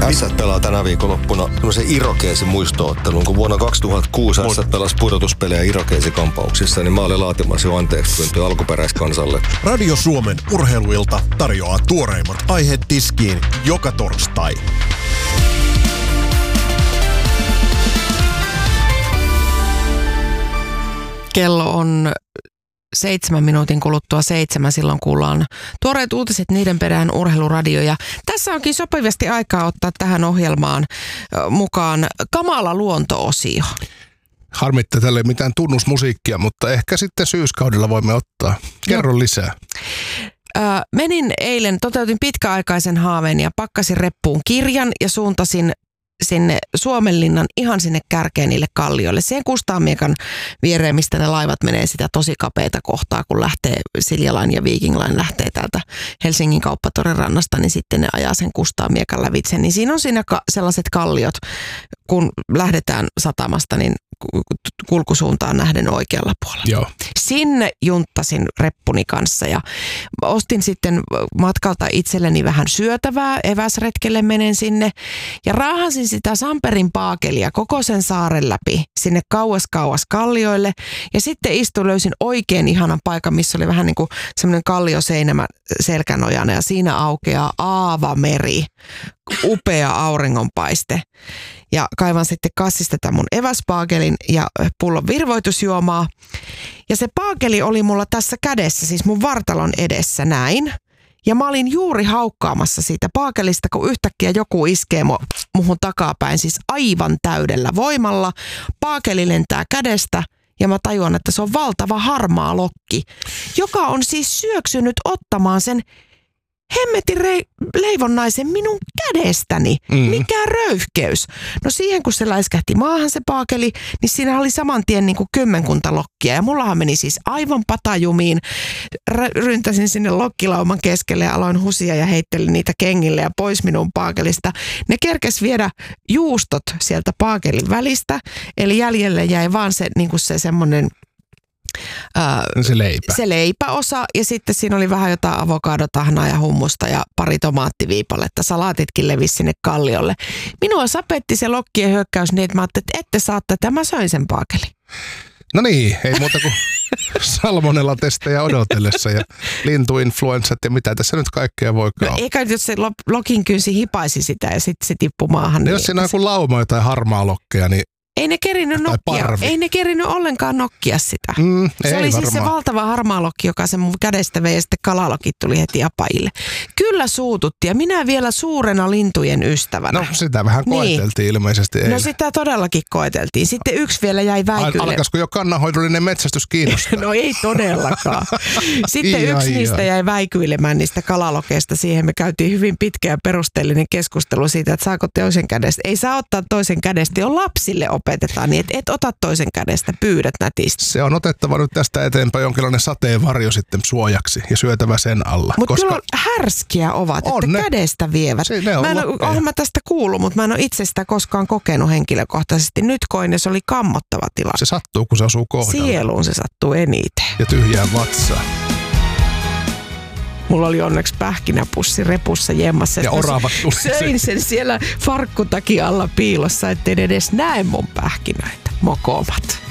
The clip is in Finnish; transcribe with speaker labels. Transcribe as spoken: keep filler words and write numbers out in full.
Speaker 1: S pelaa tänä viikonloppuna semmoisen Irokeesin muisto-ottelun, kun vuonna kaksituhattakuusi S pelasi pudotuspelejä Irokeesi-kampauksissa, niin mä olin laatimassa jo anteeksi pyyntöä alkuperäiskansalle.
Speaker 2: Radio Suomen urheiluilta tarjoaa tuoreimmat aiheet tiskiin joka torstai.
Speaker 3: Kello on seitsemän minuutin kuluttua seitsemän, silloin kuullaan tuoreet uutiset, niiden perään urheiluradio. Ja tässä onkin sopivasti aikaa ottaa tähän ohjelmaan mukaan kamala luonto-osio.
Speaker 4: Harmittaa tälle mitään tunnusmusiikkia, mutta ehkä sitten syyskaudella voimme ottaa. Kerro no. lisää.
Speaker 3: Ö, menin eilen, toteutin pitkäaikaisen haaveen ja pakkasin reppuun kirjan ja suuntasin sinne Suomenlinnan ihan sinne kärkeen niille kallioille. Siihen Kustaamiekan viereen, mistä ne laivat menee sitä tosi kapeita kohtaa, kun lähtee Silja Line ja Viking Line lähtee täältä Helsingin Kauppatorin rannasta, niin sitten ne ajaa sen Kustaamiekan lävitse. Niin siinä on siinä ka- sellaiset kalliot, kun lähdetään satamasta, niin kulkusuuntaan nähden oikealla puolella.
Speaker 4: Joo.
Speaker 3: Sinne junttasin reppuni kanssa ja ostin sitten matkalta itselleni vähän syötävää. Eväsretkelle menen sinne ja raahasin sitä Samperin paakelia koko sen saaren läpi sinne kauas kauas kallioille. Ja sitten istuin, löysin oikein ihanan paikan, missä oli vähän niin kuin semmoinen kallioseinämä selkänojana ja siinä aukeaa Aavameri. Upea auringonpaiste. Ja kaivan sitten kassista tämän mun eväspaakelin ja pullon virvoitusjuomaa. Ja se paakeli oli mulla tässä kädessä, siis mun vartalon edessä näin. Ja mä olin juuri haukkaamassa siitä paakelista, kun yhtäkkiä joku iskee muhun takapäin, siis aivan täydellä voimalla. Paakeli lentää kädestä ja mä tajuan, että se on valtava harmaa lokki, joka on siis syöksynyt ottamaan sen hemmetin rei- leivonnaisen minun kädestäni. Mm. Mikä röyhkeys. No siihen, kun se läiskähti maahan se paakeli, niin siinä oli saman tien niin kuin kymmenkunta lokkia. Ja mullahan meni siis aivan patajumiin. R- ryntäsin sinne lokkilauman keskelle ja aloin husia ja heittelin niitä kengille ja pois minun paakelista. Ne kerkes viedä juustot sieltä paakelin välistä. Eli jäljelle jäi vaan se, niin kuin se semmoinen
Speaker 4: Uh, se leipä.
Speaker 3: Se leipäosa ja sitten siinä oli vähän jotain avokadotahnaa ja hummusta ja pari tomaattiviipaletta. Salaatitkin levisi sinne kalliolle. Minua sapetti se lokkien hyökkäys niin, että mä ajattelin, että ette saa tätä, mä söin sen paakeli.
Speaker 4: No niin, ei muuta kuin salmonella-testejä odotellessa ja lintuinfluenssat ja mitä tässä nyt kaikkea voikaan.
Speaker 3: No eikä jos se lokin kynsi hipaisi sitä ja sitten se tippui maahan.
Speaker 4: No
Speaker 3: niin
Speaker 4: jos siinä on joku lauma jotain harmaa lokkeja, niin
Speaker 3: Ei ne kerinyt nokkia. Ei ne kerinyt ollenkaan nokkia sitä. Mm, se oli varmaan. Siis se valtava harmaa lokki, joka se mun kädestä vei ja sitten kalalokit tuli heti apajille. Kyllä suututti ja minä vielä suurena lintujen ystävänä.
Speaker 4: No sitä vähän koeteltiin niin. ilmeisesti eilen.
Speaker 3: No sitä todellakin koeteltiin. Sitten yksi vielä jäi väikyille.
Speaker 4: Alkaisiko jo kannanhoidollinen metsästys kiinnostaa?
Speaker 3: No ei todellakaan. Sitten ia, yksi ia. niistä jäi väikyilemään niistä kalalokeista. Siihen me käytiin hyvin pitkä ja perusteellinen keskustelu siitä, että saako toisen kädestä. Ei saa ottaa toisen kädestä, jo lapsille opetetaan niin, että et ota toisen kädestä, pyydät nätisti.
Speaker 4: Se on otettava nyt tästä eteenpäin jonkinlainen sateenvarjo sitten suojaksi ja syötävä sen alla.
Speaker 3: Mutta koska kyllä härskiä ovat, on että ne. kädestä vievät. Se, ne on mä en ole, olen mä tästä kuullut, mutta mä en ole itse sitä koskaan kokenut henkilökohtaisesti. Nyt koin ja se oli kammottava tilanne.
Speaker 4: Se sattuu, kun se asuu kohdalla.
Speaker 3: Sieluun se sattuu eniten.
Speaker 4: Ja tyhjään vatsaan.
Speaker 3: Mulla oli onneksi pähkinäpussi repussa jemmassa.
Speaker 4: Ja oravat tuli.
Speaker 3: Söin sen siellä farkkutakin alla piilossa, ettei edes näe mun pähkinöitä. Mokomat.